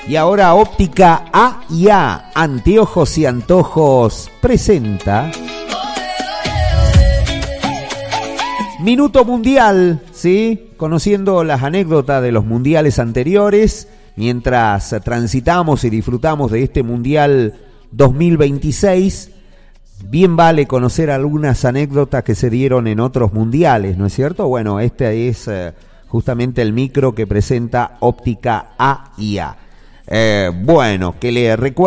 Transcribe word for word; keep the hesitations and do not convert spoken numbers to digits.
Y ahora Óptica A y A, Anteojos y Antojos, presenta Minuto Mundial, ¿sí? Conociendo las anécdotas de los mundiales anteriores, mientras transitamos y disfrutamos de este Mundial dos mil veintiséis, bien vale conocer algunas anécdotas que se dieron en otros mundiales, ¿no es cierto? Bueno, este es eh, justamente el micro que presenta Óptica A y A. Eh, bueno, que le recuerdo